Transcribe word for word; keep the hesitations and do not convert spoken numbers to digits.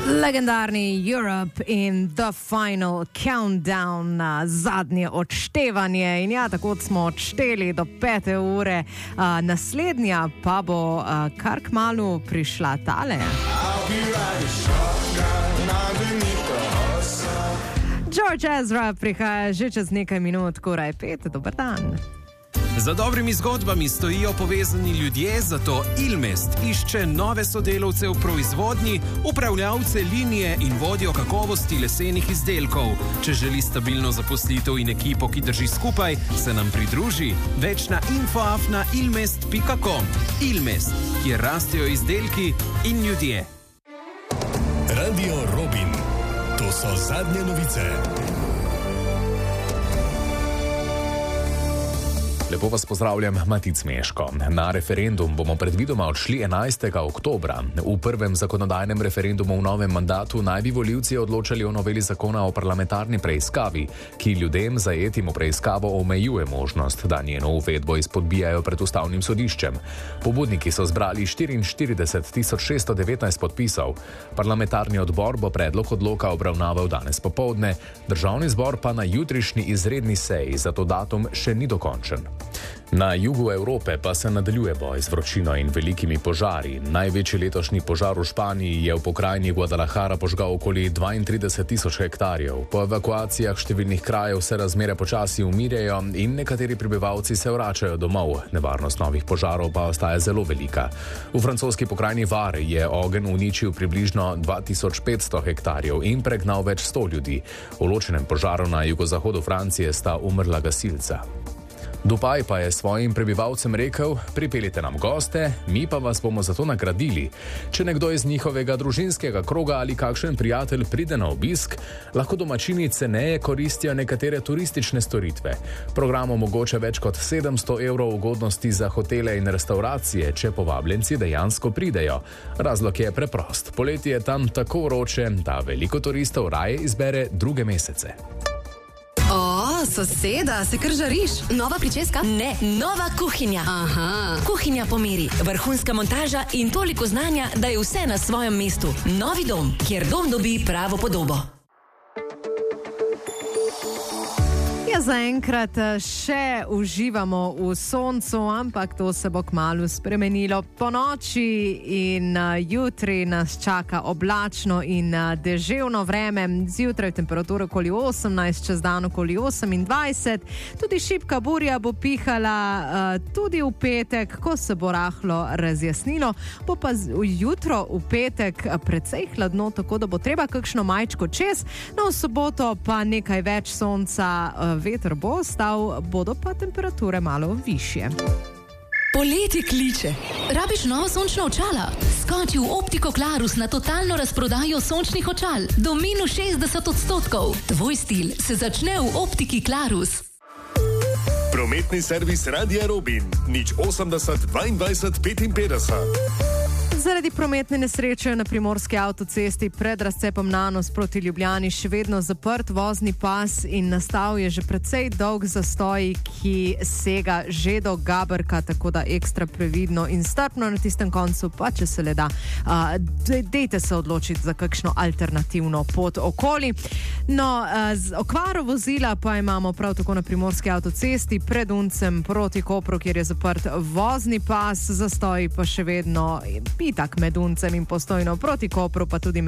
Legendarni Europe in The Final Countdown na zadnje odštevanje. In ja, tako smo odšteli do pete ure. Uh, naslednja pa bo uh, kar kmalu prišla tale. George Ezra prihaja že čez nekaj minut, koraj pet. Dober dan. Za dobrimi zgodbami stojijo povezani ljudje, zato Ilmest išče nove sodelavce v proizvodnji, upravljavce linije in vodjo kakovosti lesenih izdelkov. Če želi stabilno zaposlitev in ekipo, ki drži skupaj, se nam pridruži. Več na info afna ilmest pika com. Ilmest, kjer rastejo izdelki in ljudje. Radio Robin. To so zadnje novice. Lepo vas pozdravljam, Matic Meško. Na referendum bomo predvidoma odšli enajstega oktobra. V prvem zakonodajnem referendumu v novem mandatu naj bi volivci odločali o noveli zakona o parlamentarni preiskavi, ki ljudem zajetim v preiskavo omejuje možnost, da njeno uvedbo izpodbijajo pred ustavnim sodiščem. Pobudniki so zbrali štiriinštirideset tisoč šeststo devetnajst podpisov. Parlamentarni odbor bo predlog odloka obravnaval danes popoldne, državni zbor pa na jutrišnji izredni seji, zato datum še ni dokončen. Na jugu Evrope pa se nadaljuje boj z vročino in velikimi požari. Največji letošnji požar v Španiji je v pokrajini Guadalajara požgal okoli dvaintrideset tisoč hektarjev. Po evakuacijah številnih krajev se razmere počasi umirjajo in nekateri prebivalci se vračajo domov. Nevarnost novih požarov pa ostaja zelo velika. V francoski pokrajini Var je ogenj uničil približno dva tisoč petsto hektarjev in pregnal več sto ljudi. V ločenem požaru na jugozahodu Francije sta umrla gasilca. Dubaj pa je svojim prebivalcem rekel: pripeljite nam goste, mi pa vas bomo zato nagradili. Če nekdo iz njihovega družinskega kroga ali kakšen prijatelj pride na obisk, lahko domačini ceneje koristijo nekatere turistične storitve. Program omogoča več kot sedemsto evrov ugodnosti za hotele in restauracije, če povabljenci dejansko pridejo. Razlog je preprost. Poleti je tam tako vroče, da veliko turistov raje izbere druge mesece. O, soseda, se kar žariš? Nova pričeska? Ne, nova kuhinja. Aha. Kuhinja po meri, vrhunska montaža in toliko znanja, da je vse na svojem mestu. Novi dom, kjer dom dobi pravo podobo. Ja, zaenkrat še uživamo v soncu, ampak to se bo kmalu spremenilo. Po noči in jutri nas čaka oblačno in deževno vreme. Zjutraj temperatura okoli osemnajst, čez dan okoli osemindvajset. Tudi šibka burja bo pihala tudi v petek, ko se bo rahlo razjasnilo. Bo pa jutro v petek precej hladno, tako da bo treba kakšno majčko čez. No, v soboto pa nekaj več sonca, veter bo ostal, bodo pa temperature malo višje. Poletje kliče. Rabiš novo sončno očala? Skoči v Optiko Klarus na totalno razprodajo sončnih očal. Do minus šestdeset odstotkov. Tvoj stil se začne v Optiki Klarus. Prometni servis Radia Robin. Nič osemdeset dvaindvajset petinpetdeset. Zaradi prometne nesreče na primorski avtocesti pred razcepom Nanos proti Ljubljani še vedno zaprt vozni pas in nastal je že precej dolg zastoj, ki sega že do Gabrka, tako da ekstra previdno in strpno na tistem koncu, pa če se le da, uh, dejte se odločiti za kakšno alternativno pot okoli. No, uh, z okvaro vozila pa imamo prav tako na primorski avtocesti pred Uncem proti Kopru, kjer je zaprt vozni pas, zastoj pa še vedno itak med Uncem in Postojno proti Kopru, pa tudi med